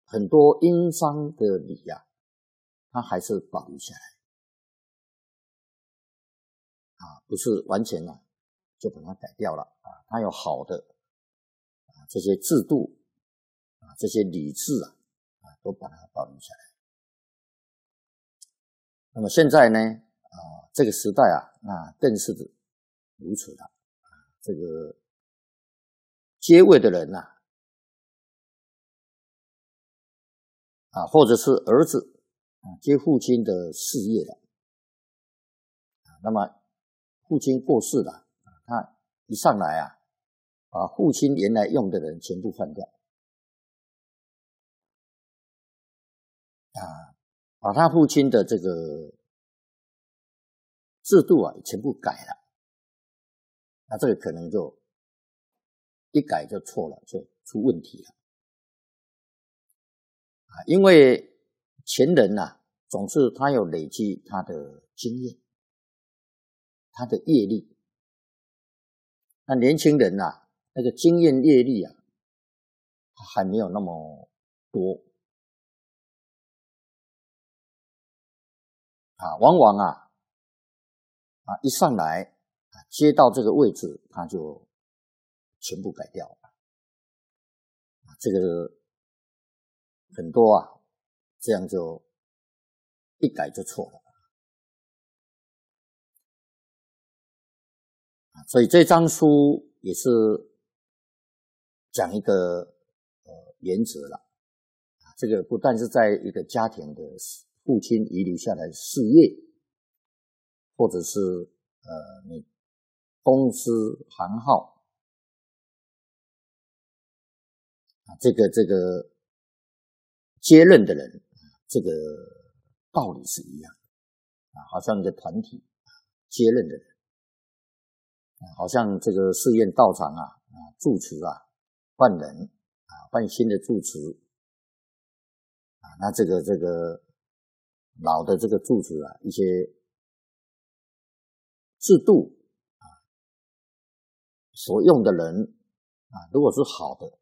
很多殷商的礼啊，它还是保留下来啊，不是完全啊就把它改掉了啊，它有好的啊这些制度啊，这些礼制啊都把它保留下来。那么现在呢这个时代啊，那更是如此了啊，这个接位的人啊或者是儿子接父亲的事业了那么父亲过世了他一上来啊，把父亲原来用的人全部换掉把他父亲的这个制度啊全部改了，那这个可能就一改就错了，就出问题了因为前人总是他有累积他的经验，他的业力，那年轻人那个经验业力还没有那么多往往一上来接到这个位置他就全部改掉了这个很多这样就一改就错了所以这张书也是讲一个原则了这个不但是在一个家庭的父亲遗留下来的事业，或者是你公司行号这个接任的人这个道理是一样的好像一个团体接任的人好像这个寺院道场住持换人换新的住持那这个老的这个住持一些制度所用的人如果是好的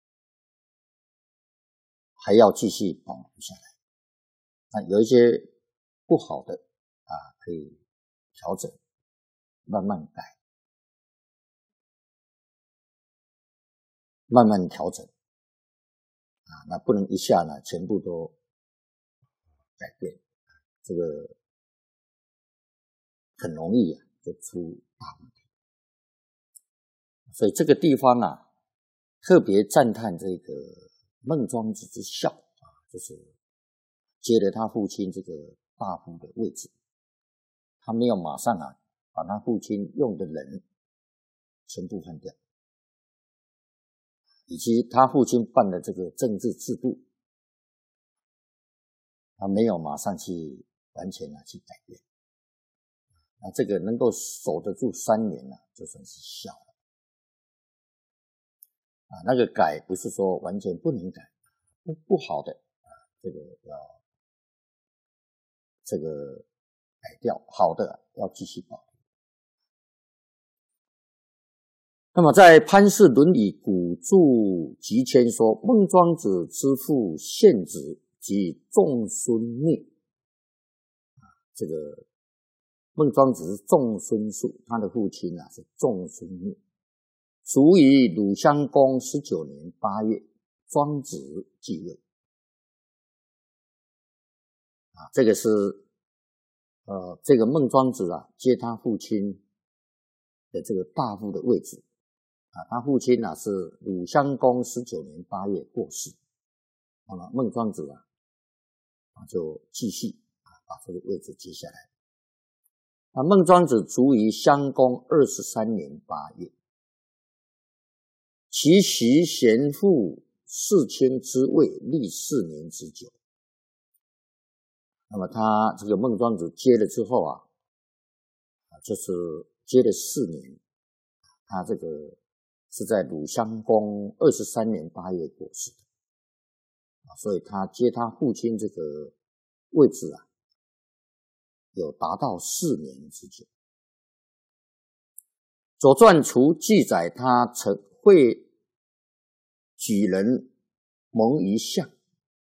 还要继续保留下来有一些不好的可以调整慢慢改慢慢调整那不能一下呢全部都改变这个很容易就出大问题所以这个地方特别赞叹这个孟庄子之孝就是接了他父亲这个大夫的位置他没有马上把他父亲用的人全部换掉以及他父亲办的这个政治制度他没有马上去完全去改变这个能够守得住3年就算是孝了那个改不是说完全不能改不好的这个要这个改掉好的要继续保留那么在潘氏伦理古注集签说孟庄子之父献子及仲孙孽这个孟庄子是仲孙述他的父亲是仲孙孽卒于鲁襄公19年8月庄子继位这个是这个孟庄子接他父亲的这个大夫的位置他父亲是鲁襄公19年8月过世那么孟庄子就继续把这个位置接下来孟庄子卒于襄公23年8月其媳贤妇世卿之位历4年之久那么他这个孟庄子接了之后就是接了4年他这个是在鲁襄公23年8月过世的所以他接他父亲这个位置有达到4年之久左传除记载他曾会举人蒙于相